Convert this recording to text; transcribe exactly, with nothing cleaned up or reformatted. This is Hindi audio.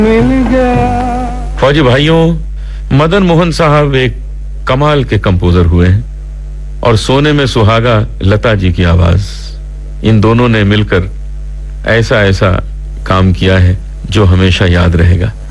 मिल गया। फौजी भाइयों, मदन मोहन साहब एक कमाल के कंपोजर हुए हैं और सोने में सुहागा लता जी की आवाज, इन दोनों ने मिलकर ऐसा ऐसा काम किया है जो हमेशा याद रहेगा।